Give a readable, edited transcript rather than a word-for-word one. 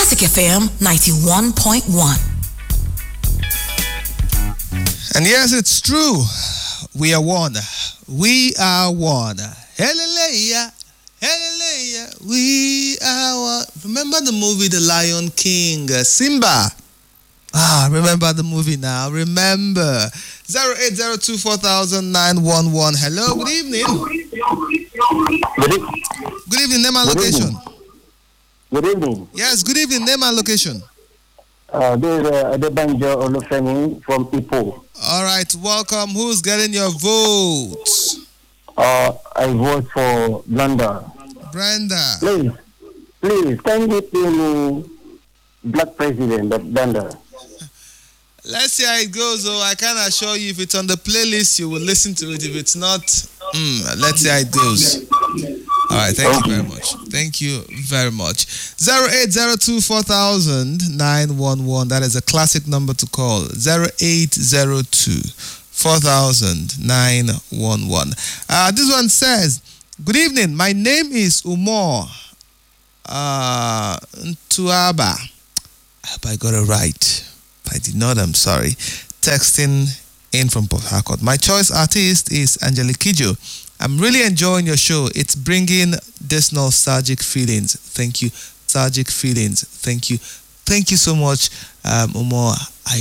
Classic FM 91.1. And yes, it's true. We are one. We are one. Hallelujah. Hallelujah. We are one. Remember the movie The Lion King? Simba. Remember the movie now. Remember. 08024,911. Hello, good evening. Good evening, name and location. Good evening. Yes, good evening, name and location. This is Adebanjo Olufemi from Ipo. All right, welcome. Who's getting your vote? I vote for Blanda. Brenda. Please, can you tell me Black President of Blanda? Let's see how it goes. I can assure you, if it's on the playlist, you will listen to it. If it's not, let's see how it goes. All right, thank you very much. Thank you very much. 08024,911. That is a classic number to call. 0802-4000-911. This one says, good evening. My name is Umar Ntuaba. I hope I got it right. If I did not, I'm sorry. Texting in from Port Harcourt. My choice artist is Angelique Kidjo. I'm really enjoying your show. It's bringing this nostalgic feelings. Thank you. Nostalgic feelings. Thank you. Thank you so much, Umar.